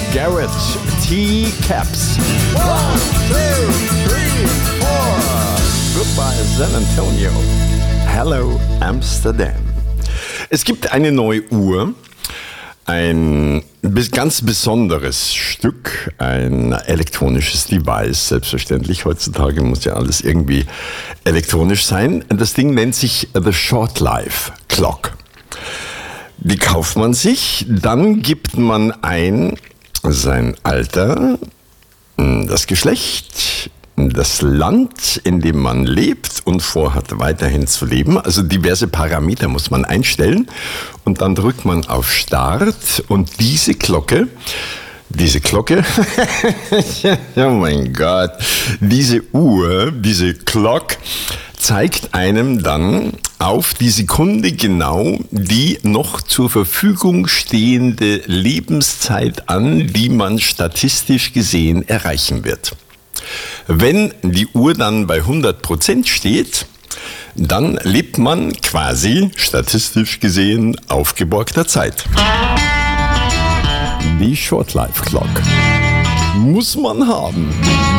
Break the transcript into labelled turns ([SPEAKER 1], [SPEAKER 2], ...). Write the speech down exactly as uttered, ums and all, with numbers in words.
[SPEAKER 1] Garrett T. Caps. One, two, three, four. Goodbye San Antonio. Hello Amsterdam. Es gibt eine neue Uhr, ein ganz besonderes Stück, ein elektronisches Device. Selbstverständlich, heutzutage muss ja alles irgendwie elektronisch sein. Das Ding nennt sich The Short Life Clock. Die kauft man sich, dann gibt man ein sein Alter, das Geschlecht, das Land, in dem man lebt und vorhat weiterhin zu leben. Also diverse Parameter muss man einstellen und dann drückt man auf Start und diese Glocke, diese Glocke, oh mein Gott, diese Uhr, diese Clock zeigt einem dann auf die Sekunde genau die noch zur Verfügung stehende Lebenszeit an, die man statistisch gesehen erreichen wird. Wenn die Uhr dann bei hundert Prozent steht, dann lebt man quasi statistisch gesehen auf geborgter Zeit. Die Short Life Clock muss man haben.